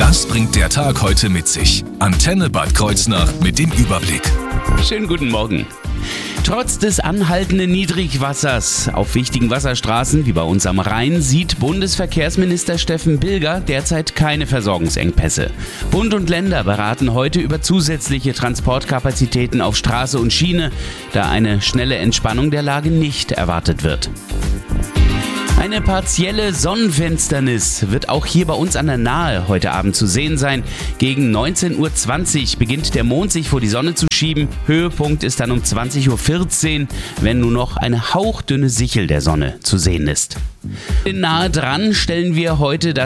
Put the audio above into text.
Das bringt der Tag heute mit sich. Antenne Bad Kreuznach mit dem Überblick. Schönen guten Morgen. Trotz des anhaltenden Niedrigwassers auf wichtigen Wasserstraßen wie bei uns am Rhein sieht Bundesverkehrsminister Steffen Bilger derzeit keine Versorgungsengpässe. Bund und Länder beraten heute über zusätzliche Transportkapazitäten auf Straße und Schiene, da eine schnelle Entspannung der Lage nicht erwartet wird. Eine partielle Sonnenfinsternis wird auch hier bei uns an der Nahe heute Abend zu sehen sein. Gegen 19:20 Uhr beginnt der Mond sich vor die Sonne zu schieben. Höhepunkt ist dann um 20:14 Uhr, wenn nur noch eine hauchdünne Sichel der Sonne zu sehen ist. Nahe dran stellen wir heute das